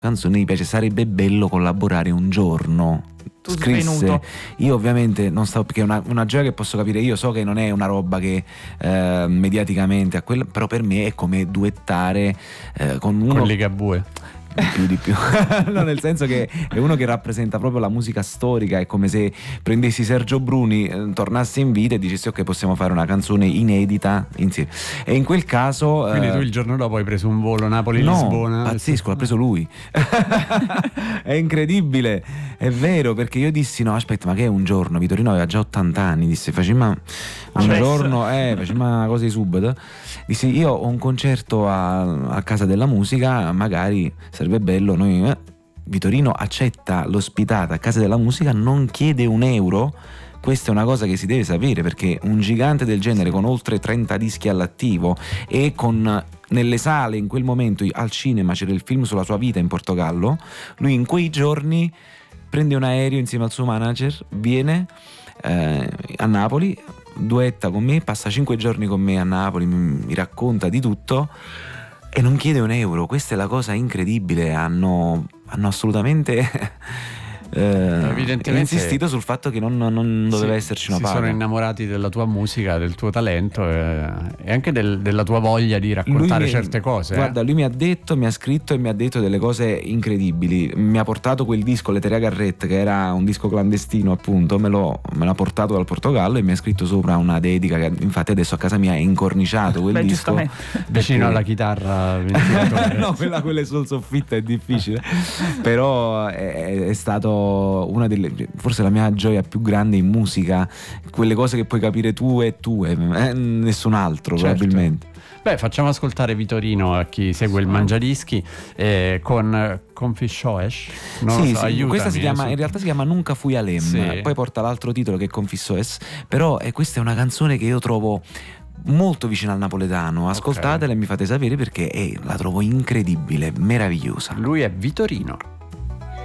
canzone mi piace, sarebbe bello collaborare un giorno. Tu Scrisse, svenuto. io ovviamente non stavo, perché è una gioia che posso capire, io so che non è una roba che mediaticamente a quella, però per me è come duettare con uno Con Ligabue. di più no, nel senso che è uno che rappresenta proprio la musica storica, è come se prendessi Sergio Bruni, tornasse in vita e dicessi ok, possiamo fare una canzone inedita insieme, e in quel caso Quindi tu il giorno dopo hai preso un volo Napoli-Lisbona. no, pazzesco, l'ha preso lui. È incredibile, è vero, perché io dissi no, aspetta, ma che è un giorno? Vitorino aveva già 80 anni, disse facciamo un Adesso. giorno, facciamo una cosa di subito. Dissi io ho un concerto a Casa della Musica, magari sarebbe bello, noi Vitorino accetta l'ospitata a Casa della Musica, non chiede un euro. Questa è una cosa che si deve sapere, perché un gigante del genere con oltre 30 dischi all'attivo e con nelle sale in quel momento al cinema c'era il film sulla sua vita in Portogallo, lui in quei giorni prende un aereo insieme al suo manager, viene a Napoli, duetta con me, passa 5 giorni con me a Napoli, mi racconta di tutto e non chiede un euro. Questa è la cosa incredibile, hanno assolutamente Evidentemente insistito sul fatto che non doveva esserci una si paga. sono innamorati della tua musica, del tuo talento e anche della tua voglia di raccontare certe cose. Guarda, lui mi ha detto, mi ha scritto e mi ha detto delle cose incredibili. Mi ha portato quel disco Letteria Garrett, che era un disco clandestino, appunto, me l'ha portato dal Portogallo e mi ha scritto sopra una dedica che infatti adesso a casa mia è incorniciato quel Beh, disco giustamente. Vicino alla chitarra ventilatore. no, quella sul soffitto è difficile. Però è stato una delle, forse la mia gioia più grande in musica, quelle cose che puoi capire tu e nessun altro. Certo. Probabilmente. Beh, facciamo ascoltare Vitorino a chi segue il Mangiadischi con Confissoes. Non lo Sì, so, sì, aiutami, questa in realtà si chiama Nunca fui Alem, Sì. poi porta l'altro titolo che è Confissoes, però questa è una canzone che io trovo molto vicina al napoletano. Ascoltatela e mi fate sapere, perché la trovo incredibile, meravigliosa. Lui è Vitorino.